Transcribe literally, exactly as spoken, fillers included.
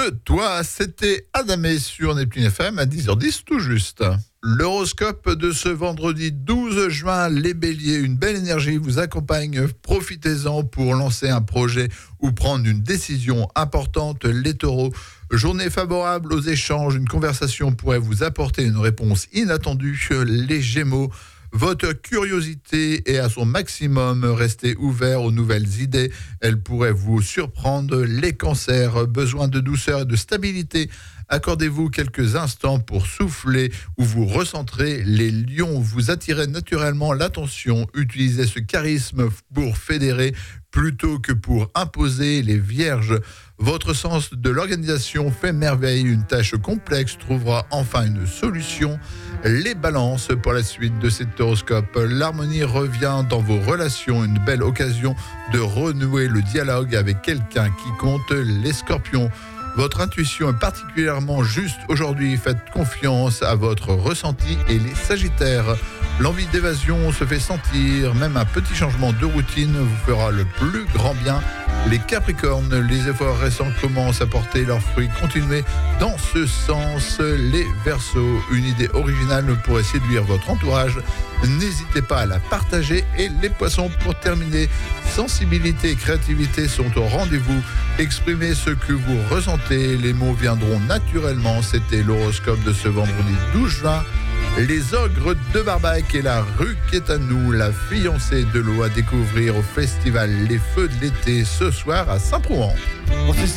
de toi. C'était Adamé sur Neptune F M à dix heures dix tout juste. L'horoscope de ce vendredi douze juin, les béliers, une belle énergie vous accompagne, profitez-en pour lancer un projet ou prendre une décision importante. Les taureaux, journée favorable aux échanges, une conversation pourrait vous apporter une réponse inattendue. Les gémeaux, votre curiosité est à son maximum, restez ouvert aux nouvelles idées, elles pourraient vous surprendre. Les cancers, besoin de douceur et de stabilité, accordez-vous quelques instants pour souffler ou vous recentrer. Les lions, vous attirez naturellement l'attention, utilisez ce charisme pour fédérer plutôt que pour imposer. Les vierges, votre sens de l'organisation fait merveille, une tâche complexe trouvera enfin une solution. Les balances, pour la suite de cet horoscope, l'harmonie revient dans vos relations, une belle occasion de renouer le dialogue avec quelqu'un qui compte. Les scorpions, votre intuition est particulièrement juste aujourd'hui, faites confiance à votre ressenti. Et les sagittaires, l'envie d'évasion se fait sentir, même un petit changement de routine vous fera le plus grand bien. Les capricornes, les efforts récents commencent à porter leurs fruits, continuez dans ce sens. Les verseaux, une idée originale pourrait séduire votre entourage, n'hésitez pas à la partager. Et les poissons, pour terminer, sensibilité et créativité sont au rendez-vous, exprimez ce que vous ressentez, les mots viendront naturellement. C'était l'horoscope de ce vendredi douze juin. Les ogres de Barbac et la rue qui est à nous, la fiancée de l'eau à découvrir au festival Les Feux de l'été ce soir à Saint-Prouan.